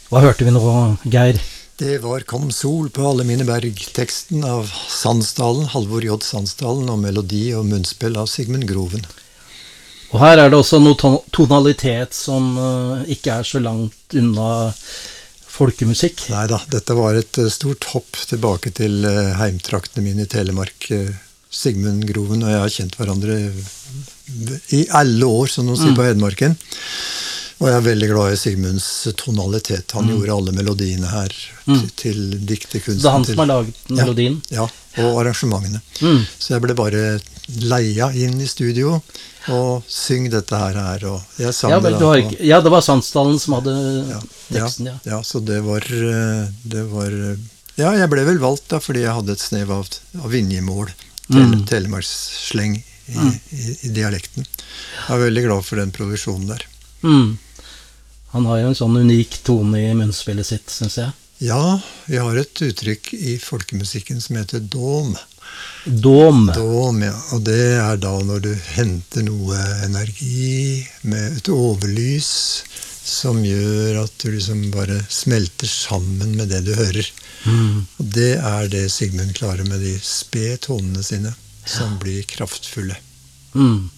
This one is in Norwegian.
Hva hørte vi nå, Geir? Det var Kom sol på alle mine berg, teksten av Sandsdalen, Halvor J. Sandsdalen, og melodi og munnspill av Sigmund Groven. Og her er det også noe tonalitet som ikke er så langt unna folkemusikk. Neida, dette var et stort hopp tilbake til heimtraktene mine i Telemark. Sigmund Groven og jeg har kjent hverandre i alle år, som de sier på Hedmarken. Og jeg er veldig glad i Sigmunds tonalitet. Han gjorde alle melodiene her til diktekunsten. Det er han som har laget melodien? Ja, og arrangementene. Så jeg ble bare leia inn i studio og syng dette her. Og jeg sang det da. Ja, det var Sandsdalen som hadde teksten, ja. Ja, så det var ja, jeg ble vel valgt da, fordi jeg hadde et snev av vinjemål. Telemarkssleng i dialekten. Jeg er veldig glad for den produksjonen der. Han har jo en sånn unik tone i munnspillet sitt, synes jeg. Ja, vi har et uttrykk i folkemusikken som heter dom. Dom, ja. Og det er da når du henter noe energi med et overlys som gjør at du liksom bare smelter sammen med det du hører. Og det er det Sigmund klarer med de spede tonene sine, som blir kraftfulle.